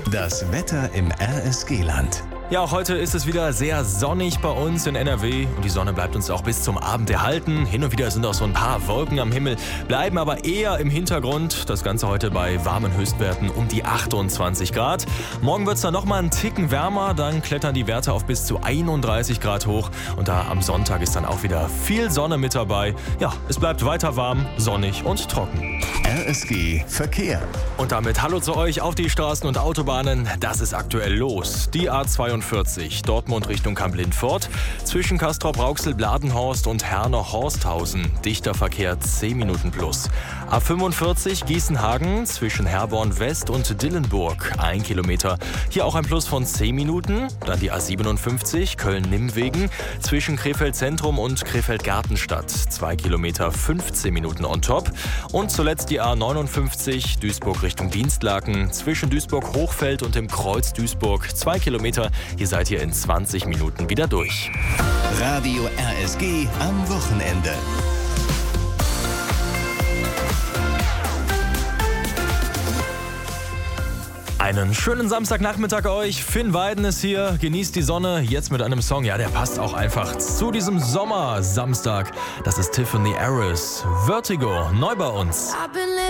Das Wetter im RSG-Land. Ja, auch heute ist es wieder sehr sonnig bei uns in NRW und die Sonne bleibt uns auch bis zum Abend erhalten. Hin und wieder sind auch so ein paar Wolken am Himmel, bleiben aber eher im Hintergrund. Das Ganze heute bei warmen Höchstwerten um die 28 Grad. Morgen wird es dann nochmal einen Ticken wärmer, dann klettern die Werte auf bis zu 31 Grad hoch. Und da am Sonntag ist dann auch wieder viel Sonne mit dabei. Ja, es bleibt weiter warm, sonnig und trocken. RSG Verkehr. Und damit hallo zu euch auf die Straßen und Autobahnen. Das ist aktuell los. Die A42 Dortmund Richtung Kamp-Lindfort. Zwischen Castrop-Rauxel, Bladenhorst und Herne-Horsthausen. Dichter Verkehr 10 Minuten plus. A45 Gießenhagen zwischen Herborn West und Dillenburg 1 Kilometer. Hier auch ein Plus von 10 Minuten. Dann die A57 Köln-Nimmwegen zwischen Krefeld Zentrum und Krefeld Gartenstadt 2 Kilometer 15 Minuten on top. Und zuletzt die A59 Duisburg Richtung Dienstlaken zwischen Duisburg-Hochfeld und dem Kreuz Duisburg 2 Kilometer. Hier seid ihr in 20 Minuten wieder durch. Radio RSG am Wochenende. Einen schönen Samstagnachmittag euch. Finn Weiden ist hier, genießt die Sonne, jetzt mit einem Song, ja, der passt auch einfach zu diesem Sommer-Samstag. Das ist Tiffany Harris, Vertigo, neu bei uns.